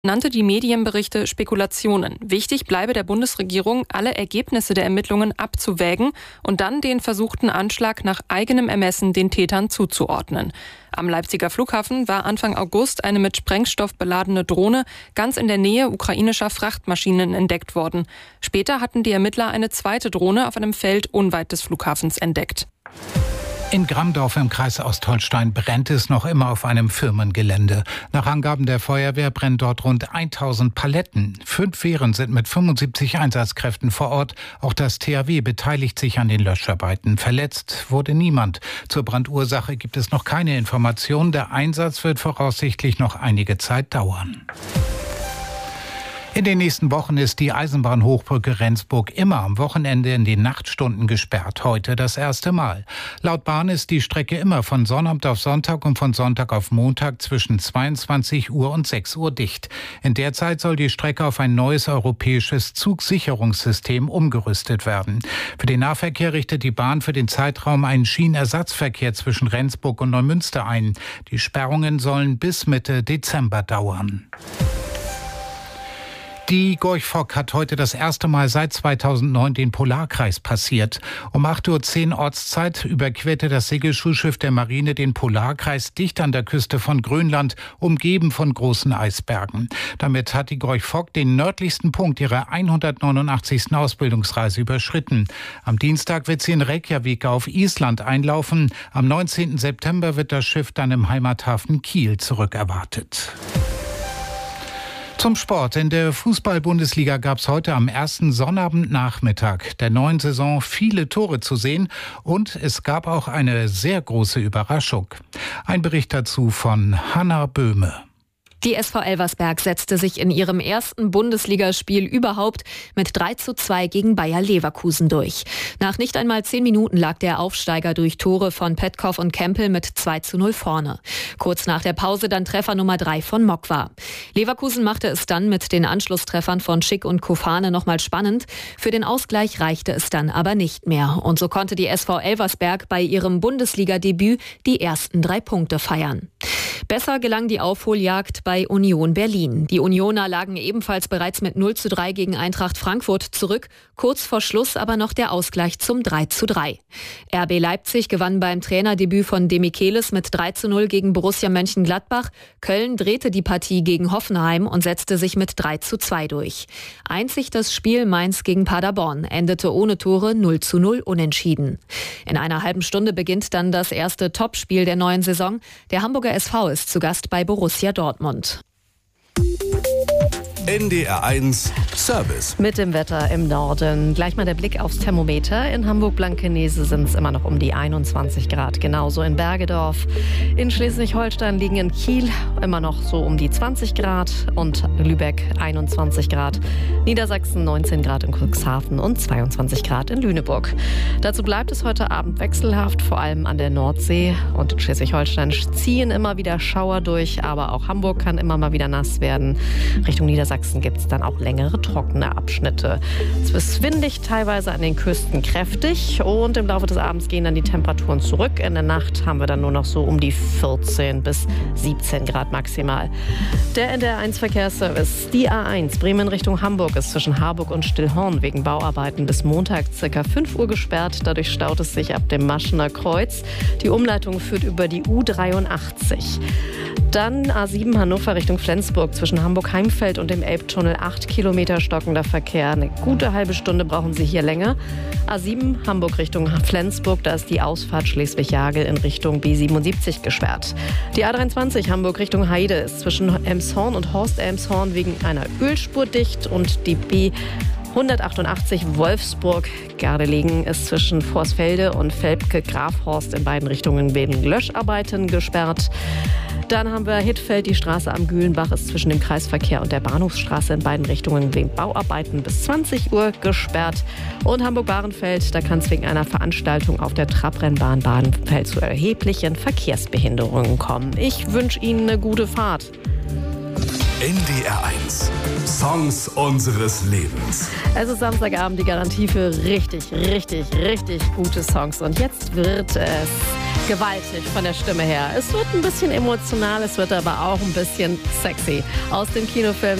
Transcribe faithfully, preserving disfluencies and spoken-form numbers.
nannte die Medienberichte Spekulationen. Wichtig bleibe der Bundesregierung, alle Ergebnisse der Ermittlungen abzuwägen und dann den versuchten Anschlag nach eigenem Ermessen den Tätern zuzuordnen. Am Leipziger Flughafen war Anfang August eine mit Sprengstoff beladene Drohne ganz in der Nähe ukrainischer Frachtmaschinen entdeckt worden. Später hatten die Ermittler eine zweite Drohne auf einem Feld unweit des Flughafens entdeckt. In Grammdorf im Kreis Ostholstein brennt es noch immer auf einem Firmengelände. Nach Angaben der Feuerwehr brennen dort rund tausend Paletten. Fünf Wehren sind mit fünfundsiebzig Einsatzkräften vor Ort. Auch das T H W beteiligt sich an den Löscharbeiten. Verletzt wurde niemand. Zur Brandursache gibt es noch keine Informationen. Der Einsatz wird voraussichtlich noch einige Zeit dauern. In den nächsten Wochen ist die Eisenbahnhochbrücke Rendsburg immer am Wochenende in den Nachtstunden gesperrt. Heute das erste Mal. Laut Bahn ist die Strecke immer von Sonnabend auf Sonntag und von Sonntag auf Montag zwischen zweiundzwanzig Uhr und sechs Uhr dicht. In der Zeit soll die Strecke auf ein neues europäisches Zugsicherungssystem umgerüstet werden. Für den Nahverkehr richtet die Bahn für den Zeitraum einen Schienenersatzverkehr zwischen Rendsburg und Neumünster ein. Die Sperrungen sollen bis Mitte Dezember dauern. Die Gorch Fock hat heute das erste Mal seit zweitausendneun den Polarkreis passiert. Um acht Uhr zehn Ortszeit überquerte das Segelschulschiff der Marine den Polarkreis dicht an der Küste von Grönland, umgeben von großen Eisbergen. Damit hat die Gorch Fock den nördlichsten Punkt ihrer hundertneunundachtzigsten Ausbildungsreise überschritten. Am Dienstag wird sie in Reykjavik auf Island einlaufen. Am neunzehnten September wird das Schiff dann im Heimathafen Kiel zurückerwartet. Zum Sport. In der Fußball-Bundesliga gab es heute am ersten Sonnabendnachmittag der neuen Saison viele Tore zu sehen und es gab auch eine sehr große Überraschung. Ein Bericht dazu von Hanna Böhme. Die S V Elversberg setzte sich in ihrem ersten Bundesligaspiel überhaupt mit drei zu zwei gegen Bayer Leverkusen durch. Nach nicht einmal zehn Minuten lag der Aufsteiger durch Tore von Petkov und Kempel mit zwei zu null vorne. Kurz nach der Pause dann Treffer Nummer drei von Mokwa. Leverkusen machte es dann mit den Anschlusstreffern von Schick und Kofane nochmal spannend. Für den Ausgleich reichte es dann aber nicht mehr. Und so konnte die S V Elversberg bei ihrem Bundesliga-Debüt die ersten drei Punkte feiern. Besser gelang die Aufholjagd bei Union Berlin. Die Unioner lagen ebenfalls bereits mit null zu drei gegen Eintracht Frankfurt zurück. Kurz vor Schluss aber noch der Ausgleich zum drei zu drei. R B Leipzig gewann beim Trainerdebüt von Demichelis mit drei zu null gegen Borussia Mönchengladbach. Köln drehte die Partie gegen Hoffenheim und setzte sich mit drei zu zwei durch. Einzig das Spiel Mainz gegen Paderborn endete ohne Tore null zu null unentschieden. In einer halben Stunde beginnt dann das erste Topspiel der neuen Saison. Der Hamburger S V ist zu Gast bei Borussia Dortmund. N D R eins Service. Mit dem Wetter im Norden. Gleich mal der Blick aufs Thermometer. In Hamburg-Blankenese sind es immer noch um die einundzwanzig Grad. Genauso in Bergedorf. In Schleswig-Holstein liegen in Kiel immer noch so um die zwanzig Grad. Und Lübeck einundzwanzig Grad. Niedersachsen neunzehn Grad in Cuxhaven und zweiundzwanzig Grad in Lüneburg. Dazu bleibt es heute Abend wechselhaft, vor allem an der Nordsee. Und in Schleswig-Holstein ziehen immer wieder Schauer durch. Aber auch Hamburg kann immer mal wieder nass werden. Richtung Niedersachsen Sachsen gibt es dann auch längere trockene Abschnitte. Es ist windig, teilweise an den Küsten kräftig und im Laufe des Abends gehen dann die Temperaturen zurück. In der Nacht haben wir dann nur noch so um die vierzehn bis siebzehn Grad maximal. Der N D R eins Verkehrsservice. Die A eins Bremen Richtung Hamburg ist zwischen Harburg und Stillhorn wegen Bauarbeiten bis Montag ca. fünf Uhr gesperrt. Dadurch staut es sich ab dem Maschener Kreuz. Die Umleitung führt über die U dreiundachtzig. Dann A sieben Hannover Richtung Flensburg zwischen Hamburg-Heimfeld und dem Elbtunnel acht Kilometer stockender Verkehr. Eine gute halbe Stunde brauchen Sie hier länger. A sieben Hamburg Richtung Flensburg, da ist die Ausfahrt Schleswig-Jagel in Richtung B siebenundsiebzig gesperrt. Die A dreiundzwanzig Hamburg Richtung Heide ist zwischen Elmshorn und Horst-Elmshorn wegen einer Ölspur dicht und die B hundertachtundachtzig Wolfsburg-Gardelegen ist zwischen Vorsfelde und Velpke-Grafhorst in beiden Richtungen wegen Löscharbeiten gesperrt. Dann haben wir Hittfeld, die Straße am Gülenbach ist zwischen dem Kreisverkehr und der Bahnhofsstraße in beiden Richtungen wegen Bauarbeiten bis zwanzig Uhr gesperrt. Und Hamburg-Bahrenfeld, da kann es wegen einer Veranstaltung auf der Trabrennbahn Bahrenfeld zu erheblichen Verkehrsbehinderungen kommen. Ich wünsche Ihnen eine gute Fahrt. N D R eins. Songs unseres Lebens. Es ist Samstagabend, die Garantie für richtig, richtig, richtig gute Songs. Und jetzt wird es gewaltig von der Stimme her. Es wird ein bisschen emotional, es wird aber auch ein bisschen sexy. Aus dem Kinofilm